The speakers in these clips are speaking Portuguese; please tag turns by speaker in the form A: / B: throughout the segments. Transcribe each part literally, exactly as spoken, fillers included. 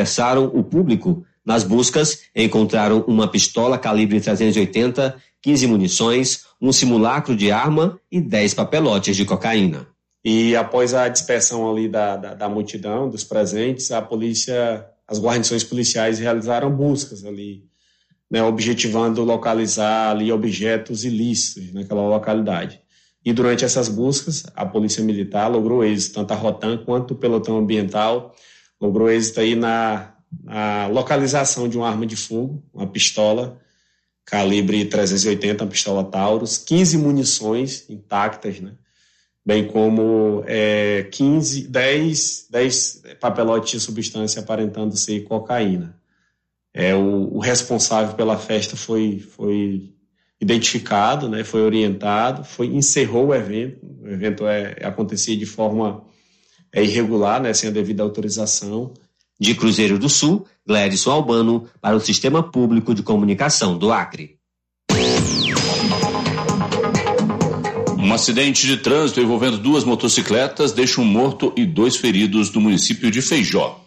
A: dispersaram o público. Nas buscas, encontraram uma pistola calibre trezentos e oitenta, quinze munições, um simulacro de arma e dez papelotes de cocaína.
B: E após a dispersão ali da, da, da multidão, dos presentes, a polícia, as guarnições policiais realizaram buscas ali, né, objetivando localizar ali objetos ilícitos naquela localidade. E durante essas buscas, a Polícia Militar logrou êxito, tanto a Rotam quanto o pelotão ambiental, logrou êxito aí na, na localização de uma arma de fogo, uma pistola calibre trezentos e oitenta, uma pistola Taurus, quinze munições intactas, né? Bem como é, quinze, dez, dez papelotes de substância aparentando ser cocaína. É, o, o responsável pela festa foi, foi identificado, né, foi orientado, foi, encerrou o evento. O evento é, acontecia de forma é, irregular, né, sem a devida autorização.
A: De Cruzeiro do Sul, Gledson Albano, para o Sistema Público de Comunicação do Acre.
C: Um acidente de trânsito envolvendo duas motocicletas deixa um morto e dois feridos no município de Feijó.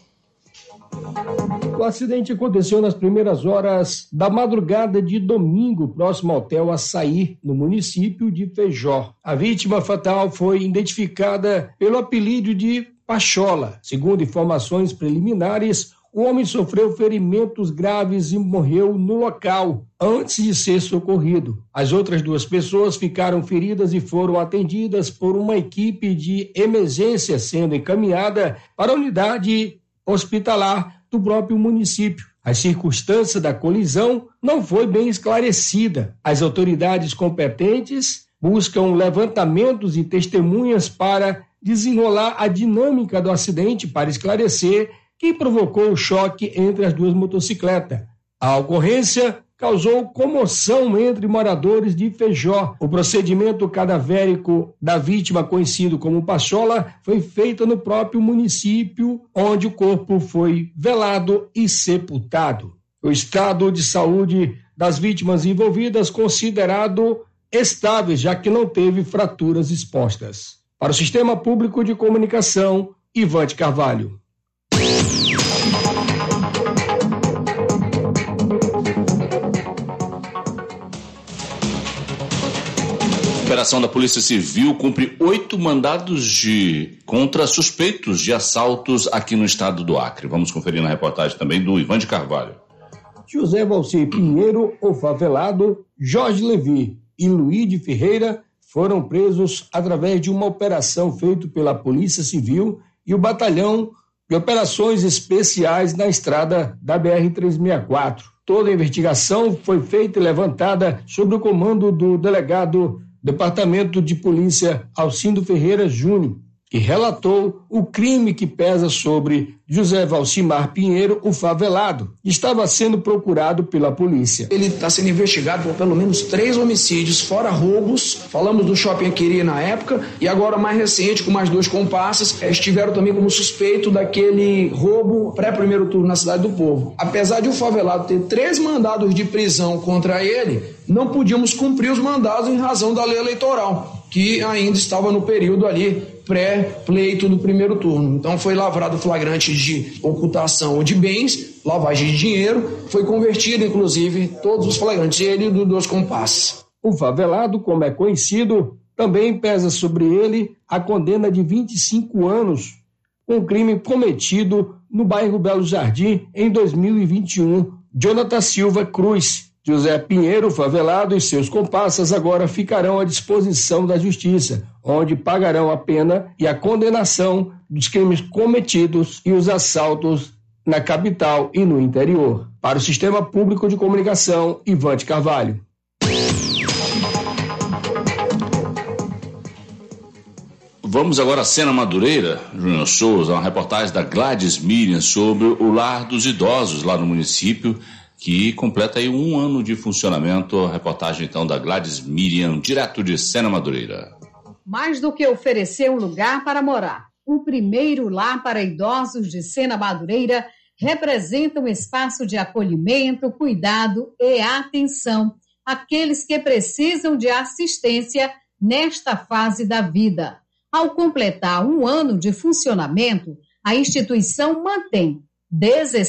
D: O acidente aconteceu nas primeiras horas da madrugada de domingo, próximo ao Hotel Açaí, no município de Feijó. A vítima fatal foi identificada pelo apelido de Pachola. Segundo informações preliminares, o homem sofreu ferimentos graves e morreu no local antes de ser socorrido. As outras duas pessoas ficaram feridas e foram atendidas por uma equipe de emergência, sendo encaminhada para a unidade hospitalar do próprio município. A circunstância da colisão não foi bem esclarecida. As autoridades competentes buscam levantamentos e testemunhas para desenrolar a dinâmica do acidente, para esclarecer quem provocou o choque entre as duas motocicletas. A ocorrência causou comoção entre moradores de Feijó. O procedimento cadavérico da vítima, conhecido como Pachola, foi feito no próprio município, onde o corpo foi velado e sepultado. O estado de saúde das vítimas envolvidas considerado estável, já que não teve fraturas expostas. Para o Sistema Público de Comunicação, Ivante Carvalho.
C: A operação da Polícia Civil cumpre oito mandados de contra suspeitos de assaltos aqui no estado do Acre. Vamos conferir na reportagem também do Ivan de Carvalho.
D: José Valcir Pinheiro, o favelado, Jorge Levi e Luiz de Ferreira foram presos através de uma operação feita pela Polícia Civil e o Batalhão de Operações Especiais na estrada da B R trezentos e sessenta e quatro. Toda a investigação foi feita e levantada sob o comando do delegado Departamento de Polícia Alcindo Ferreira Júnior, que relatou o crime que pesa sobre José Valcimar Pinheiro, o favelado, estava sendo procurado pela polícia.
E: Ele está sendo investigado por pelo menos três homicídios, fora roubos. Falamos do Shopping Aquiri na época, e agora mais recente, com mais dois comparsas, estiveram também como suspeito daquele roubo pré-primeiro turno na Cidade do Povo. Apesar de o favelado ter três mandados de prisão contra ele, não podíamos cumprir os mandados em razão da lei eleitoral, que ainda estava no período ali pré-pleito do primeiro turno. Então foi lavrado flagrante de ocultação de bens, lavagem de dinheiro, foi convertido inclusive todos os flagrantes, ele e dos dois comparsas.
D: O favelado, como é conhecido, também pesa sobre ele a condena de vinte e cinco anos, um crime cometido no bairro Belo Jardim em dois mil e vinte e um. Jonathan Silva Cruz. José Pinheiro, favelado, e seus comparsas agora ficarão à disposição da Justiça, onde pagarão a pena e a condenação dos crimes cometidos e os assaltos na capital e no interior. Para o Sistema Público de Comunicação, Ivante Carvalho.
C: Vamos agora à Sena Madureira, Júnior Souza, uma reportagem da Gladys Miriam sobre o Lar dos Idosos lá no município, que completa aí um ano de funcionamento. A reportagem, então, da Gladys Miriam, direto de Sena Madureira.
F: Mais do que oferecer um lugar para morar, o primeiro lar para idosos de Sena Madureira representa um espaço de acolhimento, cuidado e atenção àqueles que precisam de assistência nesta fase da vida. Ao completar um ano de funcionamento, a instituição mantém dezesseis